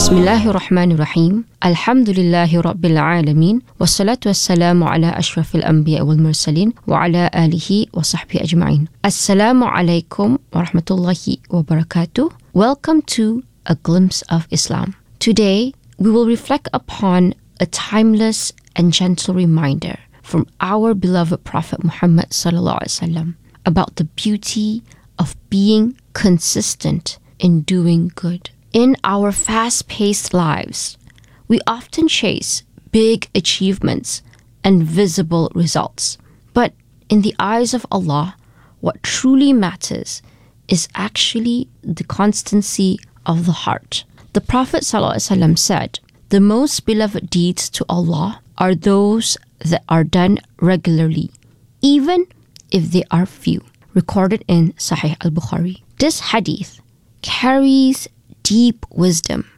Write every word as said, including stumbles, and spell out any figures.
Bismillahirrahmanirrahim. Alhamdulillahi Rabbil Alameen. Wassalatu wassalamu ala ashrafil anbiya wal mursalin wa ala alihi wa sahbihi ajma'in. Assalamu alaikum wa rahmatullahi wa barakatuh. Welcome to A Glimpse of Islam. Today, we will reflect upon a timeless and gentle reminder from our beloved Prophet Muhammad sallallahu alaihi wasallam about the beauty of being consistent in doing good. In our fast-paced lives, we often chase big achievements and visible results. But in the eyes of Allah, what truly matters is actually the constancy of the heart. The Prophet ﷺ said, "The most beloved deeds to Allah are those that are done regularly, even if they are few." Recorded in Sahih al-Bukhari. This hadith carries deep wisdom